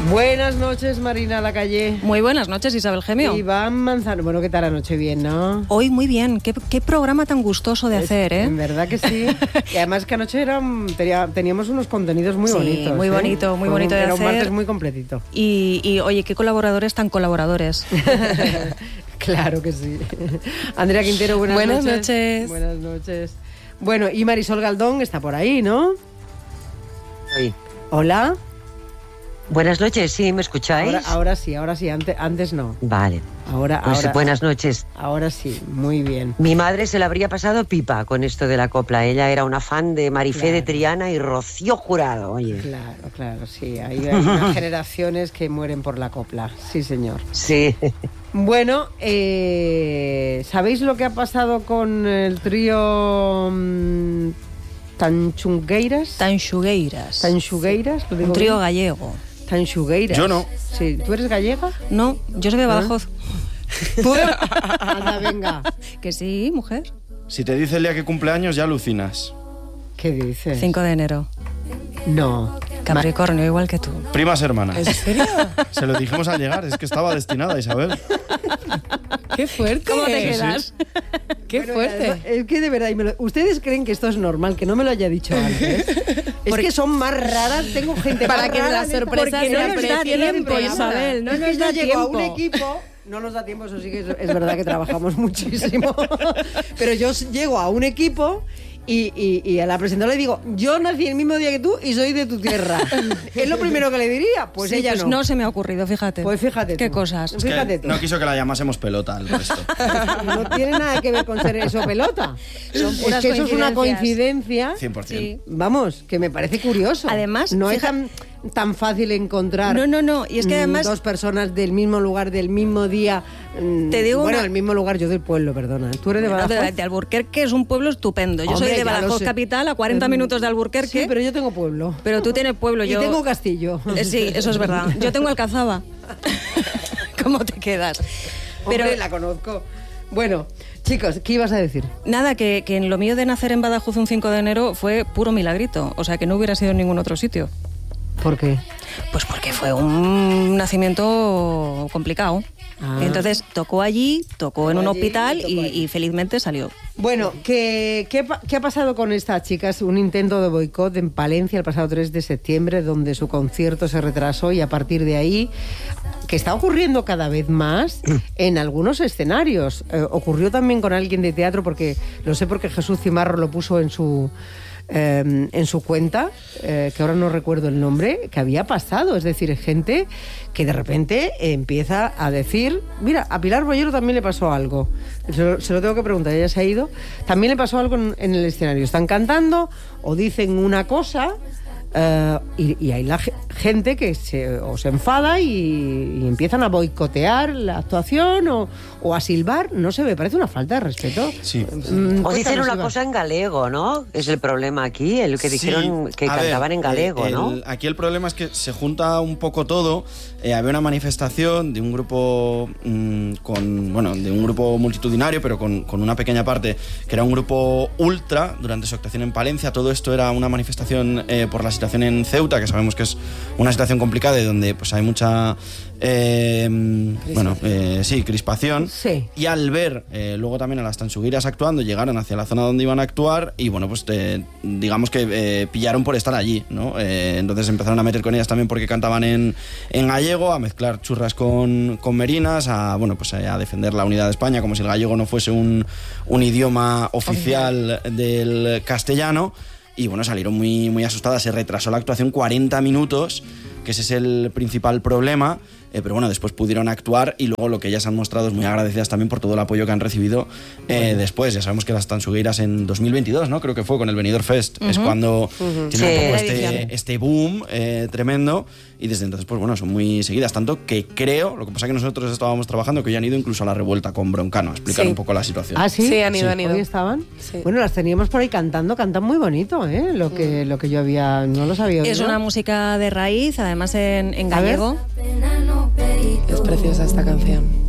Buenas noches, Marina Lacalle. Muy buenas noches, Isabel Gemio. Iván Manzano. Bueno, ¿qué tal anoche? Bien, ¿no? Hoy muy bien. Qué programa tan gustoso de hacer, ¿eh? En verdad que sí. Y además que anoche teníamos unos contenidos muy bonitos. Muy bonito, muy bonito de hacer. Era un martes muy completito. Y oye, qué colaboradores tan colaboradores. Claro que sí. Andrea Quintero, buenas noches. Buenas noches. Bueno, y Marisol Galdón está por ahí, ¿no? Sí. Hola. Buenas noches, ¿sí? ¿Me escucháis? Ahora sí, antes no. Vale. Ahora, buenas noches. Ahora sí, muy bien. Mi madre se la habría pasado pipa con esto de la copla. Ella era una fan de Marifé de Triana y Rocío Jurado, oye. Claro, sí. Hay unas generaciones que mueren por la copla. Sí, señor. Sí. Bueno, ¿sabéis lo que ha pasado con el trío Tanxugueiras? Tanxugueiras. Tanxugueiras, lo digo Un trío bien. gallego. Tanxugueiras. Yo no. Sí, ¿tú eres gallega? No, yo soy de Badajoz. Anda, venga. Que sí, mujer. Si te dice el día que cumpleaños, ya alucinas. ¿Qué dices? 5 de enero. No. Capricornio, igual que tú. Primas hermanas. ¿En serio? Se lo dijimos al llegar, es que estaba destinada, Isabel. ¡Qué fuerte! ¿Cómo te quedas? ¡Qué fuerte! Es que de verdad, ¿ustedes creen que esto es normal? Que no me lo haya dicho antes. Es que son más raras, tengo gente Para más que rara las en esta- sorpresas porque se no nos da aprecien en tiempo, programa. Isabel, no Es que nos da yo llego a un tiempo. equipo, no nos da tiempo, eso sí que es verdad que trabajamos muchísimo, pero yo llego a un equipo y a la presentadora le digo, yo nací el mismo día que tú y soy de tu tierra. Es lo primero que le diría, pues Sí, ella pues no. no se me ha ocurrido, fíjate. Pues fíjate Qué tú. cosas. Es que Fíjate tú. no quiso que la llamásemos pelota al resto. No tiene nada que ver con ser eso pelota. Son Es puras que eso es una coincidencias. coincidencia. 100%. Sí. Vamos, que me parece curioso. Además, no es fíjate- tan fácil encontrar No. Y es que además... dos personas del mismo lugar, del mismo día. Te digo bueno, una- del mismo lugar, yo del pueblo, perdona. ¿Tú eres de Badajoz? De Alburquerque es un pueblo estupendo. Yo Hombre, soy de ya lo Badajoz sé. capital, a 40 minutos de Alburquerque. Sí, pero yo tengo pueblo. Pero tú tienes pueblo. Y Yo tengo castillo. Sí, eso es verdad. Yo tengo Alcazaba. ¿Cómo te quedas? Pero Pero la conozco. Bueno, chicos, ¿qué ibas a decir? nada, que en lo mío de nacer en Badajoz un 5 de enero fue puro milagrito. O sea, que no hubiera sido en ningún otro sitio. ¿Por qué? Pues porque fue un nacimiento complicado. Ah. Entonces tocó allí, tocó en un allí, hospital tocó allí. y felizmente salió. Bueno, ¿qué ha pasado con estas chicas? Un intento de boicot en Palencia el pasado 3 de septiembre, donde su concierto se retrasó y a partir de ahí, que está ocurriendo cada vez más en algunos escenarios. Ocurrió también con alguien de teatro, porque lo sé porque Jesús Cimarro lo puso en su cuenta, que ahora no recuerdo el nombre, que había pasado. Es decir, gente que de repente empieza a decir, mira, a Pilar Bollero también le pasó algo. Se lo tengo que preguntar, ella se ha ido. También le pasó algo en el escenario. Están cantando o dicen una cosa y hay gente que se enfada y empiezan a boicotear la actuación o a silbar. No sé, me parece una falta de respeto. Sí. O dicen Cuéntanos, una Iván. cosa en galego, ¿no? Es el problema aquí, el que dijeron que a ver, cantaban en galego, ¿no? Aquí el problema es que se junta un poco todo. Había una manifestación de un grupo de un grupo multitudinario, pero con una pequeña parte que era un grupo ultra durante su actuación en Palencia. Todo esto era una manifestación por la situación en Ceuta, que sabemos que es una situación complicada y donde pues hay mucha crispación. Sí. Y al ver luego también a las Tanxugueiras actuando, llegaron hacia la zona donde iban a actuar y bueno, pues digamos que pillaron por estar allí, ¿no? Entonces empezaron a meter con ellas también porque cantaban en gallego, a mezclar churras con merinas, a defender la unidad de España, como si el gallego no fuese un idioma oficial del castellano. Y bueno, salieron muy, muy asustadas. Se retrasó la actuación 40 minutos, que ese es el principal problema. Pero bueno, después pudieron actuar y luego lo que ellas han mostrado es muy agradecidas también por todo el apoyo que han recibido después. Ya sabemos que las Tanxugueiras en 2022, ¿no? Creo que fue con el Benidorm Fest. Es cuando tiene un poco este boom tremendo. Y desde entonces, pues bueno, son muy seguidas. Tanto que creo, lo que pasa es que nosotros estábamos trabajando, que ya han ido incluso a la revuelta con Broncano a explicar un poco la situación. ¿Ah, sí? Sí, han ido. ¿Hoy estaban? Sí. Bueno, las teníamos por ahí cantan muy bonito, ¿eh? Lo que yo no lo sabía. Es oído. una música de raíz, además en A ver. gallego. Es preciosa esta canción.